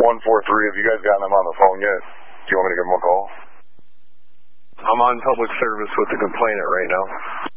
143, have you guys gotten them on the phone yet? Do you want me to give them a call? I'm on public service with the complainant right now.